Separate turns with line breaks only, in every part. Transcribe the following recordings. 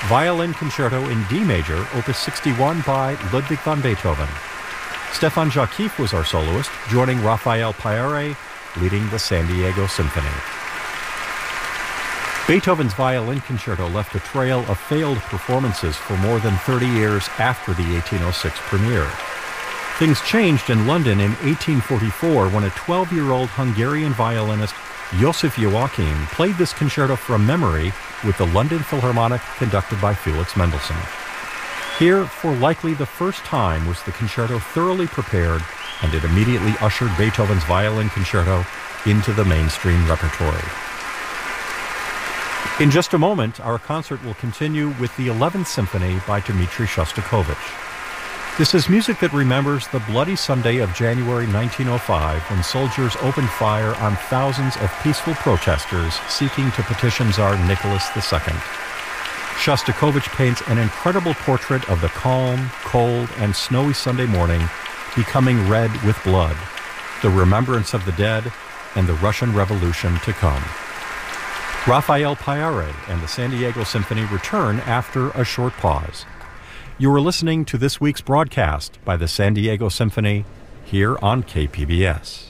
Violin Concerto in D major, Opus 61 by Ludwig van Beethoven. Stefan Jacquif was our soloist, joining Rafael Payare, leading the San Diego Symphony. Beethoven's Violin Concerto left a trail of failed performances for more than 30 years after the 1806 premiere. Things changed in London in 1844 when a 12-year-old Hungarian violinist, Josef Joachim, played this concerto from memory with the London Philharmonic conducted by Felix Mendelssohn. Here, for likely the first time, was the concerto thoroughly prepared, and it immediately ushered Beethoven's Violin Concerto into the mainstream repertory. In just a moment, our concert will continue with the 11th Symphony by Dmitri Shostakovich. This is music that remembers the bloody Sunday of January 1905 when soldiers opened fire on thousands of peaceful protesters seeking to petition Tsar Nicholas II. Shostakovich paints an incredible portrait of the calm, cold, and snowy Sunday morning becoming red with blood, the remembrance of the dead, and the Russian Revolution to come. Rafael Payare and the San Diego Symphony return after a short pause. You are listening to this week's broadcast by the San Diego Symphony here on KPBS.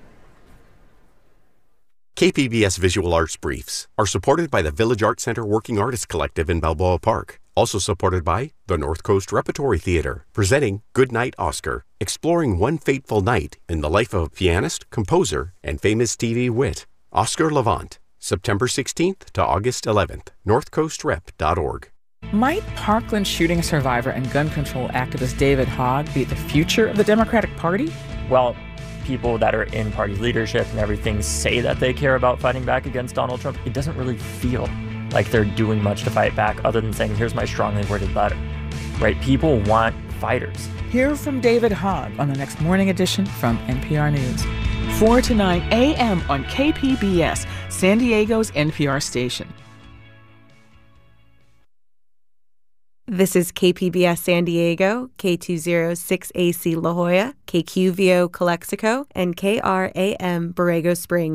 KPBS Visual Arts Briefs are supported by the Village Art Center Working Artists Collective in Balboa Park. Also supported by the North Coast Repertory Theater, presenting Goodnight Oscar, exploring one fateful night in the life of a pianist, composer, and famous TV wit, Oscar Levant, September 16th to August 11th, northcoastrep.org.
Might Parkland shooting survivor and gun control activist David Hogg be the future of the Democratic Party?
Well, people that are in party leadership and everything say that they care about fighting back against Donald Trump. It doesn't really feel like they're doing much to fight back other than saying, here's my strongly worded letter, right? People want fighters.
Hear from David Hogg on the next morning edition from NPR News. 4 to 9 a.m. on KPBS, San Diego's NPR station.
This is KPBS San Diego, K206AC La Jolla, KQVO Calexico, and KRAM Borrego Springs.